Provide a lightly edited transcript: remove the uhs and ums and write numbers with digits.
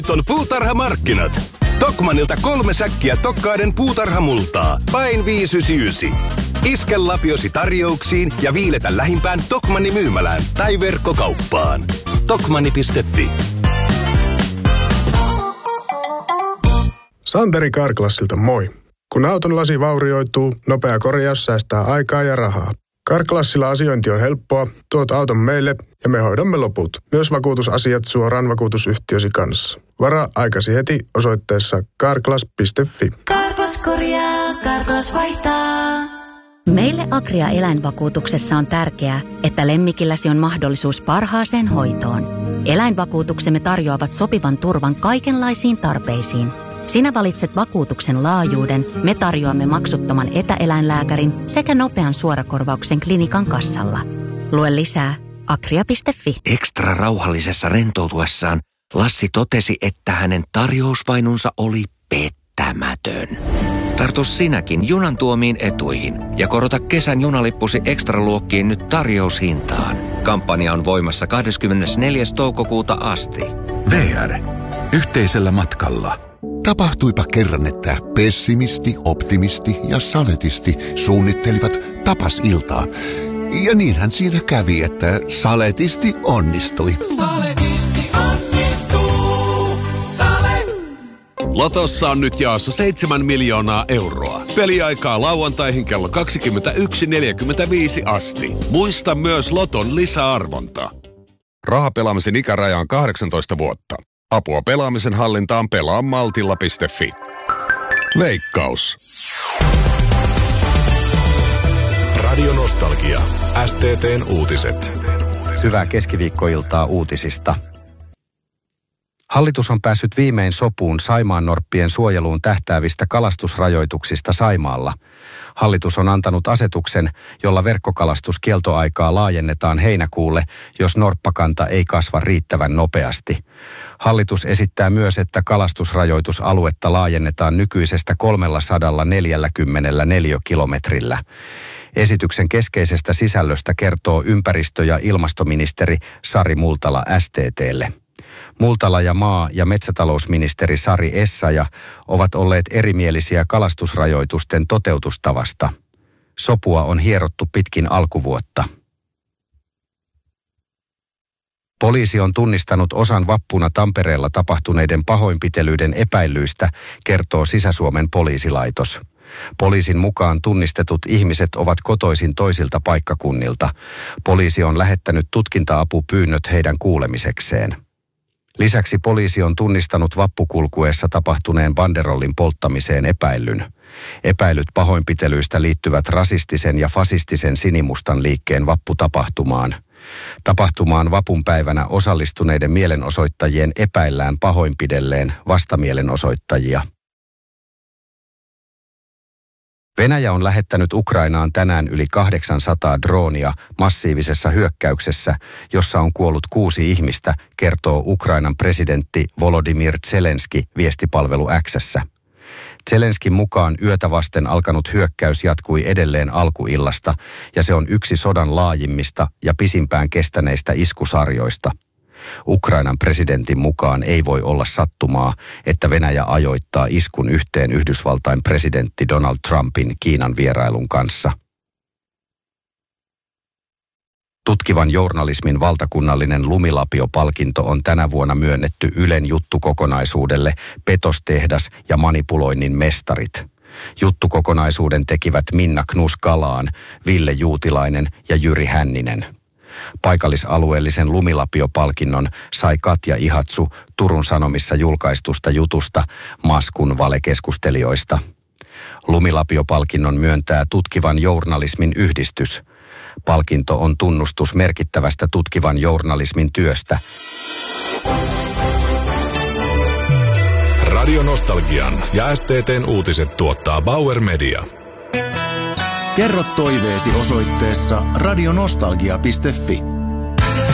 Nyt on puutarhamarkkinat. Tokmanilta 3 säkkiä Tokkaiden puutarhamultaa. Vain 5,99. Iske lapiosi tarjouksiin ja viiletä lähimpään Tokmanni myymälään tai verkkokauppaan. Tokmanni.fi. Santeri Carglassilta moi. Kun auton lasi vaurioituu, nopea korjaus säästää aikaa ja rahaa. Carglassilla asiointi on helppoa, tuot auton meille ja me hoidamme loput. Myös vakuutusasiat suoraan vakuutusyhtiösi kanssa. Varaa aikasi heti osoitteessa carglass.fi. Carglass korjaa, Carglass vaihtaa. Meille Agria eläinvakuutuksessa on tärkeää, että lemmikilläsi on mahdollisuus parhaaseen hoitoon. Eläinvakuutuksemme tarjoavat sopivan turvan kaikenlaisiin tarpeisiin. Sinä valitset vakuutuksen laajuuden, me tarjoamme maksuttoman etäeläinlääkärin sekä nopean suorakorvauksen klinikan kassalla. Lue lisää agria.fi. Ekstra rauhallisessa rentoutuessaan Lassi totesi, että hänen tarjousvainunsa oli pettämätön. Tartu sinäkin junan tuomiin etuihin ja korota kesän junalippusi ekstraluokkiin nyt tarjoushintaan. Kampanja on voimassa 24. toukokuuta asti. VR. Yhteisellä matkalla. Tapahtuipa kerran, että pessimisti, optimisti ja saletisti suunnittelivat tapasiltaa. Ja niinhän siinä kävi, että saletisti onnistui. Saletisti onnistuu. Lotossa on nyt jaossa 7 miljoonaa euroa. Peliaikaa lauantaihin kello 21.45 asti. Muista myös Loton lisäarvonta. Rahapelaamisen ikäraja on 18 vuotta. Apua pelaamisen hallintaan pelaamaltilla.fi. Veikkaus. Radio Nostalgia. STT:n uutiset. Hyvää keskiviikkoiltaa uutisista. Hallitus on päässyt viimein sopuun saimaannorppien suojeluun tähtäävistä kalastusrajoituksista Saimaalla. Hallitus on antanut asetuksen, jolla verkkokalastuskieltoaikaa laajennetaan heinäkuulle, jos norppakanta ei kasva riittävän nopeasti. Hallitus esittää myös, että kalastusrajoitusaluetta laajennetaan nykyisestä 340 neliökilometrillä. Esityksen keskeisestä sisällöstä kertoo ympäristö- ja ilmastoministeri Sari Multala STT:lle. Multala ja maa- ja metsätalousministeri Sari Essayah ovat olleet erimielisiä kalastusrajoitusten toteutustavasta. Sopua on hierottu pitkin alkuvuotta. Poliisi on tunnistanut osan vappuna Tampereella tapahtuneiden pahoinpitelyiden epäilyistä, kertoo Sisä-Suomen poliisilaitos. Poliisin mukaan tunnistetut ihmiset ovat kotoisin toisilta paikkakunnilta. Poliisi on lähettänyt tutkinta-apupyynnöt heidän kuulemisekseen. Lisäksi poliisi on tunnistanut vappukulkueessa tapahtuneen banderollin polttamiseen epäillyn. Epäilyt pahoinpitelyistä liittyvät rasistisen ja fasistisen sinimustan liikkeen vapputapahtumaan. Tapahtumaan vapunpäivänä osallistuneiden mielenosoittajien epäillään pahoinpidelleen vastamielenosoittajia. Venäjä on lähettänyt Ukrainaan tänään yli 800 droonia massiivisessa hyökkäyksessä, jossa on kuollut 6 ihmistä, kertoo Ukrainan presidentti Volodymyr Zelenski viestipalvelu X:ssä. Zelenskin mukaan yötä vasten alkanut hyökkäys jatkui edelleen alkuillasta ja se on yksi sodan laajimmista ja pisimpään kestäneistä iskusarjoista. Ukrainan presidentin mukaan ei voi olla sattumaa, että Venäjä ajoittaa iskun yhteen Yhdysvaltain presidentti Donald Trumpin Kiinan vierailun kanssa. Tutkivan journalismin valtakunnallinen Lumilapio-palkinto on tänä vuonna myönnetty Ylen juttukokonaisuudelle Petostehdas ja manipuloinnin mestarit. Juttukokonaisuuden tekivät Minna Knus-Galaan, Ville Juutilainen ja Jyri Hänninen. Paikallisalueellisen Lumilapio-palkinnon sai Katja Ihatsu Turun Sanomissa julkaistusta jutusta Maskun valekeskustelijoista. Lumilapio-palkinnon myöntää Tutkivan journalismin yhdistys. Palkinto on tunnustus merkittävästä tutkivan journalismin työstä. Radio Nostalgian ja STT:n uutiset tuottaa Bauer Media. Kerro toiveesi osoitteessa radionostalgia.fi.